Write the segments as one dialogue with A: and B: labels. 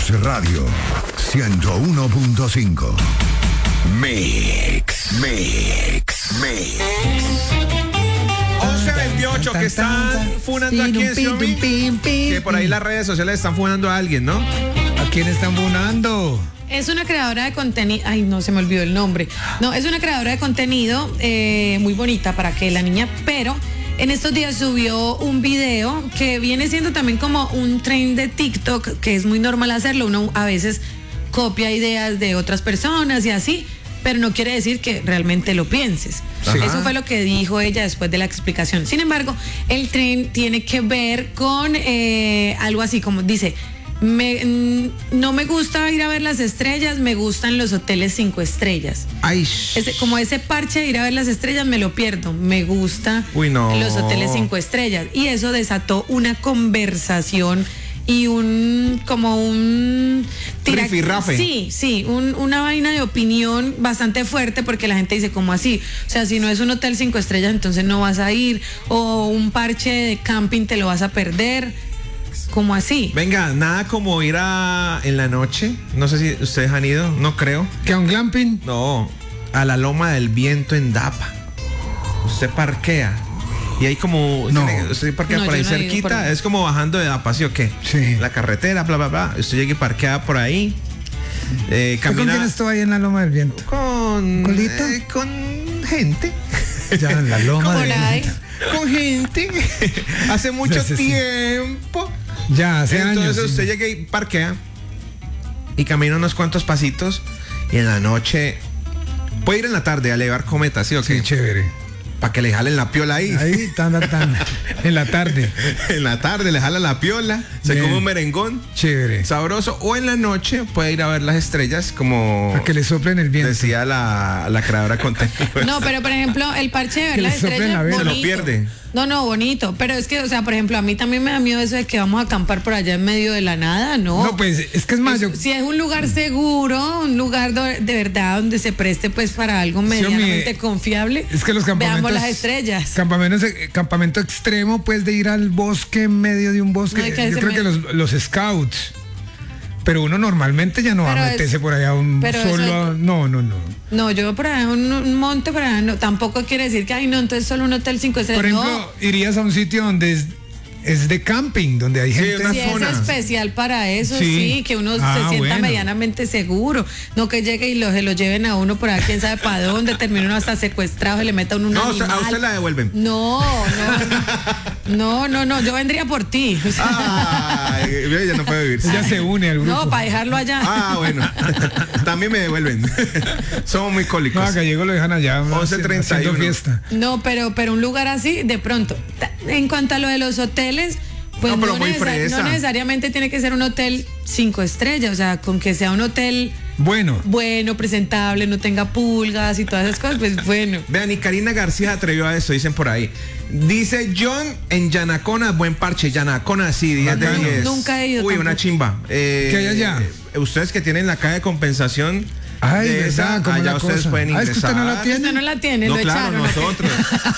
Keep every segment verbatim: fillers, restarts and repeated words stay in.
A: Mix Radio ciento uno punto cinco. Mix, Mix, Mix.
B: once veintiocho que están funando aquí en Xiaomi. Que por ahí las redes sociales están funando a alguien, ¿no?
C: ¿A quién están funando?
D: Es una creadora de contenido, ay no, se me olvidó el nombre. No, es una creadora de contenido eh, muy bonita para que la niña, pero en estos días subió un video que viene siendo también como un trend de TikTok, que es muy normal hacerlo. Uno a veces copia ideas de otras personas y así, pero no quiere decir que realmente lo pienses.
B: Sí.
D: Eso fue lo que dijo ella después de la explicación. Sin embargo, el trend tiene que ver con eh, algo así como dice: Me, mm, no me gusta ir a ver las estrellas, me gustan los hoteles cinco estrellas.
B: Ay,
D: Ese, como ese parche de ir a ver las estrellas me lo pierdo. Me gusta
B: Uy, no.
D: los hoteles cinco estrellas. Y eso desató una conversación y un como un tira-
B: Rifirrafe.
D: Sí, sí, un, una vaina de opinión bastante fuerte, porque la gente dice, ¿cómo así? O sea, si no es un hotel cinco estrellas, entonces no vas a ir, o un parche de camping te lo vas a perder. ¿Cómo así?
B: venga, nada como ir a en la noche. No sé si ustedes han ido, no creo.
C: ¿Que a un glamping?
B: No, a la Loma del Viento en Dapa. Usted parquea y hay como
C: No.
B: tiene- usted parquea
D: No,
B: por ahí
D: yo no he ido
B: cerquita,
D: por ahí.
B: es como bajando de Dapa, ¿sí o qué?
C: Sí.
B: La carretera, bla bla bla. Usted llega y parquea por ahí. Eh,
C: ¿Usted ¿Con
B: camina
C: quién estuvo ahí en la Loma del Viento?
B: con
C: ¿Colita?
B: eh, con gente.
C: Ya en la Loma
D: ¿Cómo
C: del
D: la hay?
C: Viento.
B: Con gente. Hace mucho
C: Sí, sí, sí.
B: tiempo.
C: Ya, hace
B: Entonces
C: años. sí.
B: usted llega y parquea y camina unos cuantos pasitos y en la noche puede ir en la tarde a elevar cometas, ¿sí o qué?
C: Sí, chévere.
B: Para que le jalen la piola ahí.
C: Ahí, tan, tan, tan. En la tarde.
B: En la tarde le jala la piola, se
C: Bien.
B: come un merengón
C: Chévere.
B: sabroso, o en la noche puede ir a ver las estrellas, como
C: Para que le soplen el viento.
B: decía la, la creadora de contenido.
D: No, pero por ejemplo, el parche de ver
C: Que le
D: las
C: soplen
D: estrellas
C: la vela.
B: Se lo
D: bonito.
B: pierde.
D: No, no, bonito. Pero es que, o sea, por ejemplo, a mí también me da miedo eso de que vamos a acampar por allá en medio de la nada, ¿no?
C: No, pues es que es más, yo.
D: Si es un lugar seguro, un lugar do- de verdad donde se preste pues para algo medianamente
C: mi-
D: confiable,
C: Es que los campamentos.
D: veamos las estrellas.
C: Campamentos, eh, campamento extremo, pues de ir al bosque en medio de un bosque.
D: No, hay que
C: Yo
D: hacerse
C: creo que
D: medio-
C: los, los scouts. Pero uno normalmente ya no va
D: Pero
C: a
D: es-
C: meterse por allá un
D: pero
C: solo.
D: eso-
C: a- no, no, no.
D: No, yo por allá, un, un monte por allá, no, tampoco quiere decir que, ay, no, entonces solo un hotel cinco estrellas.
C: Por ejemplo, irías a un sitio donde es, es de camping, donde hay
B: Sí,
C: gente.
B: una
D: no. Si es
B: zona.
D: especial para eso, sí,
C: Sí.
D: que uno
C: Ah,
D: se sienta
C: bueno.
D: medianamente seguro. No que llegue y lo, se lo lleven a uno por ahí, quién sabe para dónde, termine uno hasta secuestrado, se le meta uno un
B: No, o
D: animal.
B: sea, a usted la devuelven.
D: No, no, no, no, no, yo vendría por ti. O sea,
B: Ay, ya no puede vivir.
C: Ella se une al grupo.
D: no, para dejarlo allá.
B: Ah, bueno. También me devuelven. Somos muy
C: No,
B: cólicos.
C: a Gallego lo dejan allá.
B: once treinta y uno.
C: Haciendo fiesta.
D: No, pero, pero un lugar así, de pronto. Ta- En cuanto a lo de los hoteles, pues
B: No,
D: no,
B: pero muy
D: necesar-
B: fresa.
D: no necesariamente tiene que ser un hotel cinco estrellas, o sea, con que sea un hotel
C: Bueno,
D: bueno, presentable, no tenga pulgas y todas esas cosas, pues bueno.
B: Vean, y Karina García atrevió a eso, dicen por ahí. Dice John en Yanacona, buen parche. Yanacona, sí, diez de
C: Bacano.
B: diez.
D: Nunca he ido
B: Uy, una
D: tampoco.
B: chimba. Eh,
C: ¿Qué hay allá?
B: eh, Ustedes que tienen la caja de compensación.
C: ay,
B: de esa,
C: ¿verdad? ¿Cómo es
B: allá
C: la
B: ustedes
C: cosa?
B: pueden
C: Ah,
B: ingresar.
C: es que usted no la tiene.
D: Usted no la tiene,
B: No,
D: lo
B: claro,
D: echaron.
B: nosotros.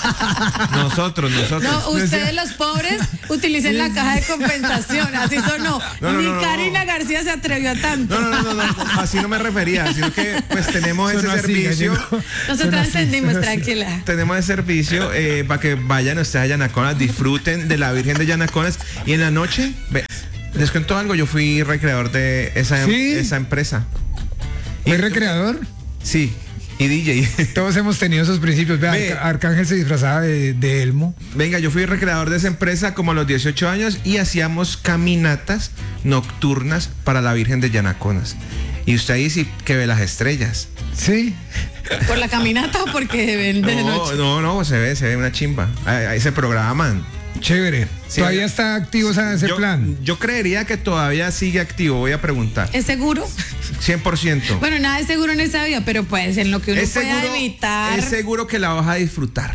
B: nosotros, nosotros.
D: No, ustedes los pobres utilicen la caja de compensación, así sonó.
B: No, no,
D: Ni
B: no, no,
D: Karina
B: no.
D: García se atrevió a tanto.
B: No, no, no, no, no, así no me refería, sino que pues tenemos ese
C: Sonó así,
B: servicio.
C: Gallego.
D: Nosotros
C: Suena así,
D: entendimos,
C: suena así.
D: tranquila.
B: Tenemos ese servicio eh, para que vayan ustedes a Yanaconas, disfruten de la Virgen de Yanaconas y en la noche, ve, les cuento algo, yo fui recreador de esa,
C: ¿Sí?
B: esa empresa.
C: ¿Fue recreador?
B: Sí, y D J.
C: Todos hemos tenido esos principios. Vea,
B: Ve.
C: Arca- Arcángel se disfrazaba de, de Elmo.
B: Venga, yo fui recreador de esa empresa como a los dieciocho años y hacíamos caminatas nocturnas para la Virgen de Yanaconas. Y usted ahí sí que ve las estrellas.
C: Sí.
D: ¿Por la caminata o porque ven de
B: No,
D: noche?
B: no, no, se ve, se ve una chimba. Ahí, ahí se programan.
C: Chévere.
B: Sí,
C: Todavía
B: oiga.
C: está activo esa- ese
B: yo,
C: plan.
B: yo creería que todavía sigue activo, voy a preguntar.
D: ¿Es seguro?
B: cien por ciento.
D: Bueno, nada es seguro en esa vida, pero pues en lo que uno
B: es
D: pueda
B: seguro,
D: evitar.
B: es seguro que la vas a disfrutar.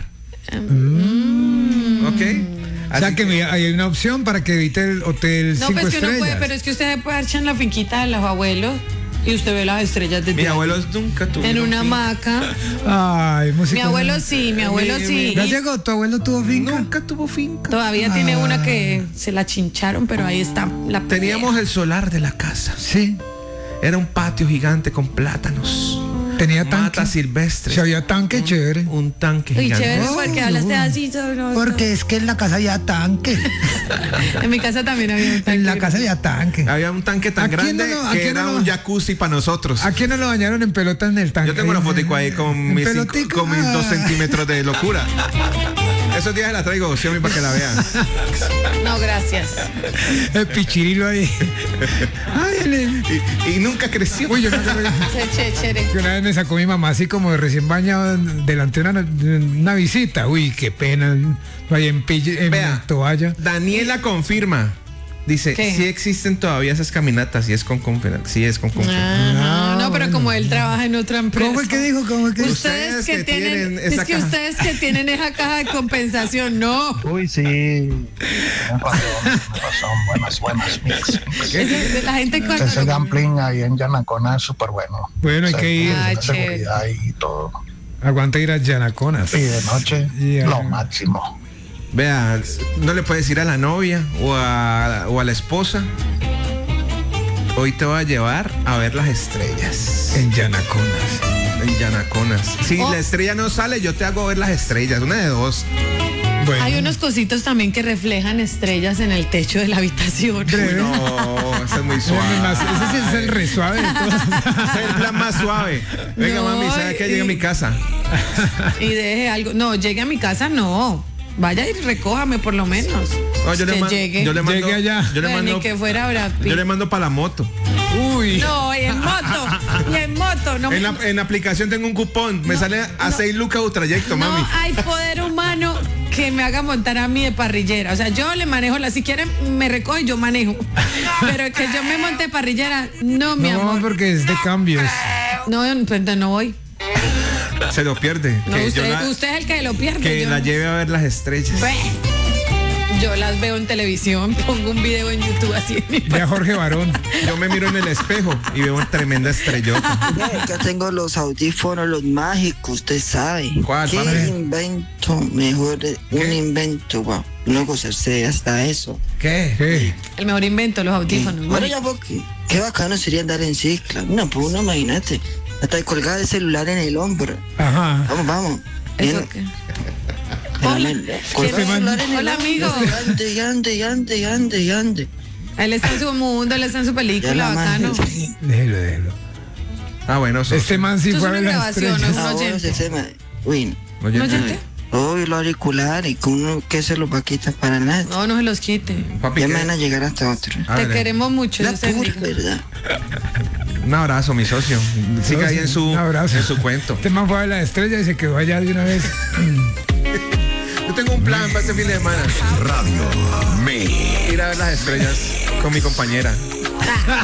D: Mm.
B: ¿Ok?
C: O
B: Así
C: sea que, me- hay una opción para que evite el hotel
D: No,
C: cinco
D: pues que uno
C: estrellas.
D: puede, pero es que usted puede echar en la finquita de los abuelos. Y usted ve las estrellas desde
B: Mi
D: ahí.
B: abuelo nunca tuvo.
D: En una hamaca.
C: Ay, música.
D: Mi abuelo sí, mi abuelo sí.
C: ¿Ya
D: Y
C: llegó? ¿Tu abuelo tuvo finca?
B: Nunca tuvo finca.
D: todavía tiene una que se la chincharon, pero ahí está. La
B: Teníamos el solar de la casa.
C: Sí.
B: Era un patio gigante con plátanos.
C: Tenía tanque.
B: Matas silvestres.
C: Si había tanque, chévere.
B: Un tanque
D: Uy,
B: gigante.
D: chévere,
C: Oh,
D: porque hablaste
C: no.
D: así. sabroso.
C: Porque es que en la casa había tanque.
D: En mi casa también había un tanque.
C: En la casa había tanque.
B: Había un tanque tan
C: ¿A quién
B: grande
C: no lo- a
B: que
C: quién
B: era
C: no lo-
B: un jacuzzi para nosotros.
C: ¿A quién no lo bañaron en pelota en el tanque?
B: Yo tengo una fotico ahí con
C: ¿En
B: mis, cinco-
C: pelotica?
B: con mis dos
C: Ah.
B: centímetros de locura. Esos días la traigo, Xiaomi, para que la vean.
D: No, gracias.
C: El pichirilo ahí. Ay, el-
B: Y, y nunca creció.
C: Uy, yo me acuerdo
D: Che, che, chere.
C: que una vez me sacó mi mamá así como de recién bañado delante de una, de una visita. Uy, qué pena. Vaya en, pille- en
B: Vea.
C: toalla.
B: Daniela confirma. Dice,
D: ¿Qué?
B: sí existen todavía esas caminatas, y es con confianza. Sí es con confianza.
D: Ajá,
C: Ah,
D: no, pero
C: bueno.
D: como él trabaja en otra empresa.
C: ¿Cómo es que dijo? ¿Cómo es que dijo?
D: Ustedes,
B: Ustedes
D: que,
B: que
D: tienen,
B: tienen
D: es
B: esa
D: que
B: caja.
D: ustedes que tienen esa caja de compensación, no.
E: Uy, sí. Me pasó, me pasó. Buenas, buenas mix.
D: Ese- la gente cuando
E: Ese
D: lo-
E: gambling ahí en Yanacona es súper bueno.
C: Bueno, hay que ir.
D: Ah,
E: La
D: chévere.
E: seguridad y todo.
C: Aguanta ir a Yanaconas.
E: Y de noche,
C: Ya.
E: lo máximo.
B: Vea, no le puedes decir a la novia o a, o a la esposa. Hoy te voy a llevar a ver las estrellas
C: En Yanaconas.
B: en Yanaconas. Si
D: Oh.
B: la estrella no sale, yo te hago ver las estrellas. Una de dos.
C: Bueno.
D: Hay unos cositos también que reflejan estrellas en el techo de la habitación.
C: Breve.
B: No, esa es muy
C: Ese es
B: suave.
C: más- ese sí es el re suave de todos.
B: Ese es el plan más suave. Venga,
D: No,
B: mami, ¿sabe que
D: y-
B: llega a mi casa?
D: Y deje algo. No, llegue a mi casa, no. Vaya y recójame por lo menos.
B: No, yo, le
D: Que
B: man-
D: llegue.
B: yo le mando.
C: Llegue allá.
B: Yo le
D: Pero
B: mando.
D: ni que fuera Brad Pitt.
B: Yo le mando para la moto.
C: Uy.
D: No, y en moto. Y en moto. No,
B: En la, en la aplicación tengo un cupón. Me sale a seis lucas tu trayecto,
D: no
B: mami.
D: hay poder humano que me haga montar a mí de parrillera. O sea, yo le manejo la. Si quieren, me recoge y yo manejo. Pero que yo me monte de parrillera, no, mi
C: No,
D: amor.
C: porque es de cambios.
D: No, pues no voy.
B: Se lo pierde.
D: No,
B: que yo
D: usted,
B: la,
D: usted es el que lo pierde.
B: que
D: yo
B: la
D: no.
B: lleve a ver las estrellas.
D: Ve, Yo las veo en televisión, pongo un video en YouTube así en mi
C: Ve a Jorge Barón.
B: Yo me miro en el espejo y veo una tremenda estrellota.
F: Ya tengo los audífonos, los mágicos, usted sabe.
B: ¿Cuál,
F: ¿Qué
B: papi?
F: invento mejor? de- Un invento, wow. No gozarse hasta eso.
B: ¿Qué?
C: ¿Qué?
D: El mejor invento, los audífonos.
F: Bueno, ya porque qué bacano sería andar en cicla. Una por una, imagínate. Hasta colgar el celular en el hombro.
C: Ajá.
F: Vamos, vamos.
D: ¿Eso
F: Bien.
D: qué?
F: Hola,
C: Este man-
D: Hola, amigo.
F: Ande, y ande, y ande, y ande, y ande.
D: Él está en su mundo, él está en su
F: Ya
D: película,
F: la
D: bacano.
F: magia.
C: Déjelo, déjelo.
B: Ah, bueno, eso.
C: Este man sí
D: Esto
C: fue
D: es
C: a
D: una
C: ver las
D: grabación,
C: estrellas.
D: ¿no? Un
F: Ahora
D: oyente.
F: ese tema. Uy,
B: Oye,
D: ¿No oyente?
F: hoy lo auricular y con uno que se lo va a quitar para nada.
D: No, no se los quite.
B: papi,
F: Ya
B: ¿qué?
F: me van a llegar hasta otro.
B: A
D: Te
B: ver,
D: queremos mucho.
F: La
D: Dios te
F: pura
D: bendiga.
F: verdad.
B: un abrazo, mi socio. Siga ahí en su,
C: Un abrazo.
B: en su cuento.
C: Este man fue a ver las estrellas y se quedó allá de una vez.
B: Yo tengo un plan para este fin de semana.
A: Radio Mix.
B: Ir a ver las estrellas con mi compañera.